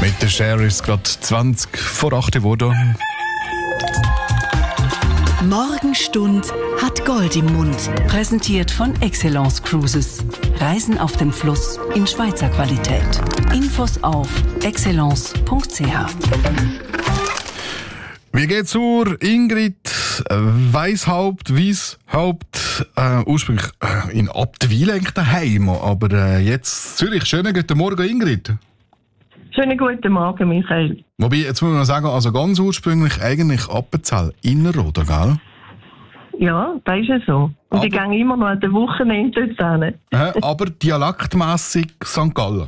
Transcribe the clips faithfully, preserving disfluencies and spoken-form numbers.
Mit der Cher ist es gerade zwanzig vor acht geworden. Morgenstund hat Gold im Mund. Präsentiert von Excellence Cruises. Reisen auf dem Fluss in Schweizer Qualität. Infos auf excellence punkt c h. Wie geht's zur Ingrid Weishaupt, Weishaupt, äh, ursprünglich äh, in Abtwil eigentlich daheim, aber äh, jetzt Zürich. Schönen guten Morgen, Ingrid. Schönen guten Morgen, Michael. Wobei, jetzt muss man sagen, also ganz ursprünglich eigentlich Appenzell Innerrhoden, gell? Ja, das ist ja so. Und aber, ich gehe immer noch an den Wochenende dort hin. Äh, aber dialektmässig Sankt Gallen?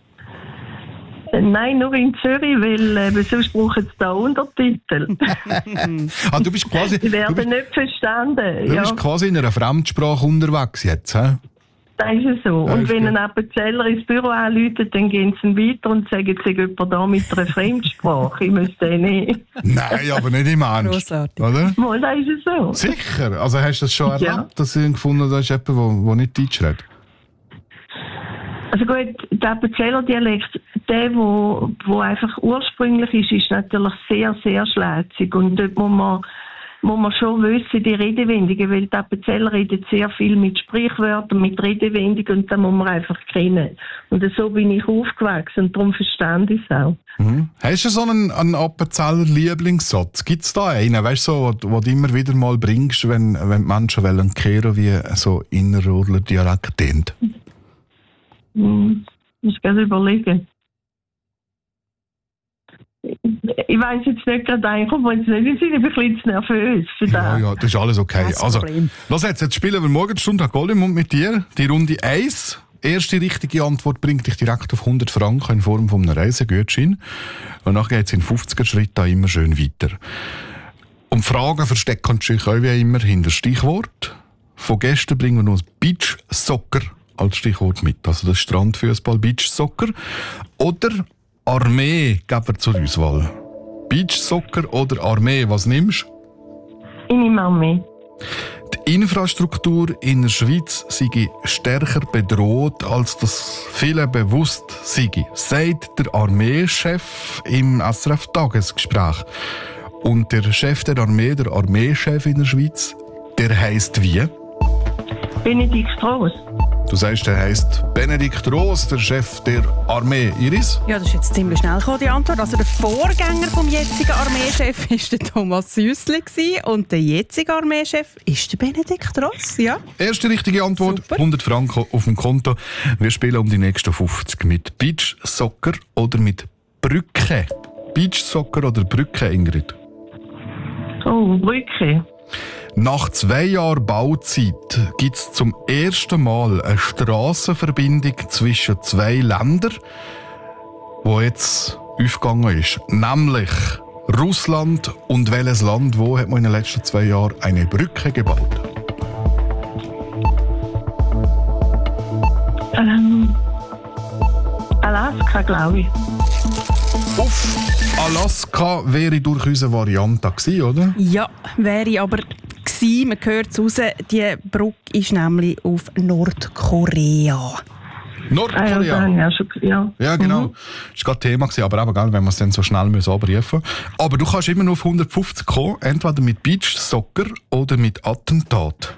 Nein, nur in Zürich, weil äh, sonst brauchen sie da Untertitel. ah, du bist quasi... Die werden bist, nicht verstanden. Du ja. bist quasi in einer Fremdsprache unterwegs jetzt, hä? Das ist ja so. Ja, und wenn gut. ein Appenzeller ins Büro anruft, dann gehen sie weiter und sagen, es sei jemand da mit einer Fremdsprache. Ich müsste den nicht. Nein, aber nicht im Ernst. Grossartig. Oder? Mal, das ist ja so. Sicher? Also hast du das schon erlebt, Ja. dass du gefunden hast, da ist jemand, der nicht Deutsch redet? Also gut, der Appenzeller Dialekt, der, wo, wo einfach ursprünglich ist, ist natürlich sehr, sehr schlätzig. Und dort muss man, muss man schon wissen, die Redewendungen, weil die Appenzeller reden sehr viel mit Sprichwörtern, mit Redewendungen und das muss man einfach kennen. Und so bin ich aufgewachsen und darum verstand ich es auch. Mhm. Hast du so einen, einen Appenzeller Lieblingssatz? Gibt es da einen, weißt du, so, den du immer wieder mal bringst, wenn, wenn die Menschen wollen kehren, wie so Innerrhodler Dialekt tönt? Hm, ich muss gerade überlegen. Ich weiss jetzt nicht gerade ein, aber jetzt nicht, ich bin ein bisschen zu nervös für das. Ja, ja, das ist alles okay. Kein Also, Problem. los jetzt, jetzt spielen wir Morgenstunde an Gold im Mund mit dir. Die Runde eins. Erste richtige Antwort bringt dich direkt auf hundert Franken in Form von einem Reisegutschein. Und dann geht es in fünfziger Schritten immer schön weiter. Und Fragen verstecken sich auch wie immer hinter Stichwort. Von gestern bringen wir noch Beach Soccer als Stichwort mit. Also das Strandfußball, Beach Soccer. Oder Armee geben wir zur Auswahl. Beach Soccer oder Armee, was nimmst du? Ich nehme Armee. Die Infrastruktur in der Schweiz sei stärker bedroht, als das viele bewusst sei, sagt der Armeechef im S R F-Tagesgespräch. Und der Chef der Armee, der Armeechef in der Schweiz, der heisst wie? Benedikt Strauss. Du sagst, der heisst Benedikt Roos, der Chef der Armee. Iris? Ja, das ist jetzt ziemlich schnell gekommen, die Antwort. Also der Vorgänger vom jetzigen Armeechef war der Thomas Süssli und der jetzige Armeechef ist der Benedikt Ross. Ja. Erste richtige Antwort, Super. hundert Franken auf dem Konto. Wir spielen um die nächsten fünfzig mit Beach Soccer oder mit Brücke. Beach Soccer oder Brücke, Ingrid? Oh, Brücke. Nach zwei Jahren Bauzeit gibt es zum ersten Mal eine Strassenverbindung zwischen zwei Ländern, die jetzt aufgegangen ist. Nämlich Russland und welches Land, wo hat man in den letzten zwei Jahren eine Brücke gebaut? Ähm, Alaska, glaube ich. Auf Alaska wäre durchaus eine Variante gewesen, oder? Ja, wäre aber gewesen. Man hört es raus, die Brücke ist nämlich auf Nordkorea. Nordkorea. Ah, ja, ja, schon, ja. Ja, genau. Mhm. Das war gerade Thema, aber eben, gell, wenn wir es dann so schnell müssen abrufen müssen. Aber du kannst immer nur auf hundertfünfzig kommen, entweder mit Beach Soccer oder mit Attentat.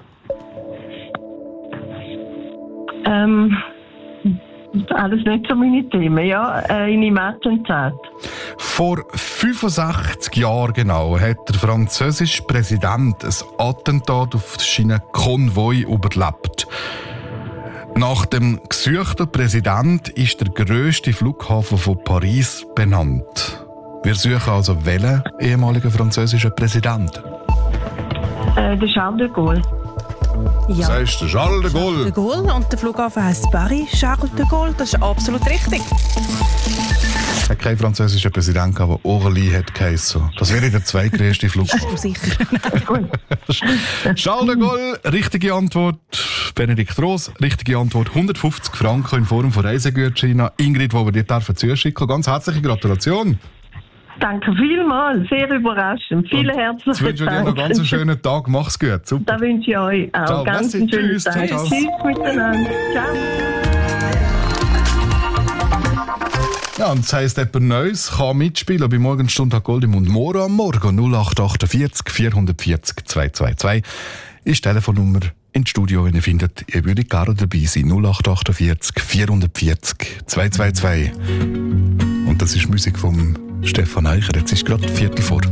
Ähm, alles nicht so meine Themen, ja. Äh, in einem Attentat. Vor fünfundsechzig Jahren genau hat der französische Präsident ein Attentat auf seinen Konvoi überlebt. Nach dem gesuchten Präsident ist der grösste Flughafen von Paris benannt. Wir suchen also welchen ehemaligen französischen Präsident? Äh, der Charles de Gaulle. Ja. Das heißt Charles de Gaulle. De Gaulle und der Flughafen heisst Paris Charles de Gaulle. Das ist absolut richtig. Es hat keinen französischen Präsident gehabt, der Orly hat geheissen. Das wäre der zweitgrößte Flughafen. Sicher. Charles de Gaulle, richtige Antwort. Benedikt Roos, richtige Antwort. hundertfünfzig Franken in Form von Reisegutschein. Ingrid, wo wir dir dürfen zuschicken. Ganz herzliche Gratulation. Danke vielmals, sehr überraschend. Vielen herzlichen Dank. Jetzt wünsche ich dir noch einen ganz schönen Tag. Mach's gut. Super. Das wünsche ich euch auch. Ciao, ganz einen schönen tschüss, Tag. ciao, ciao. Tschüss miteinander. Ciao. Ja, und das heisst, jemand Neues kann mitspielen bei Morgenstunde hat Gold im Mund. Morgen am Morgen null acht achtundvierzig vierhundertvierzig zweihundertzweiundzwanzig ist die Telefonnummer ins Studio, wenn ihr findet, ihr würdet gerne dabei sein. null acht achtundvierzig vierhundertvierzig zweihundertzweiundzwanzig. Und das ist Musik von Stefan Eicher. Jetzt ist gerade Viertel vor.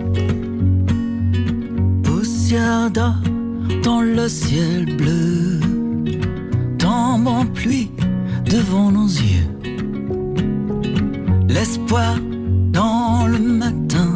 Poussière d'or dans le ciel bleu, tombe en pluie devant nos yeux. L'espoir dans le matin